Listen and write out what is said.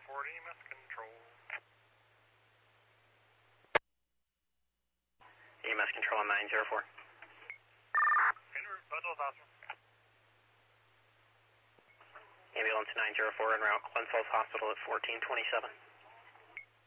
report EMS control. EMS control on 904. En route, Bundles Hospital. Ambulance 904 en route, Glen Falls Hospital at 1427.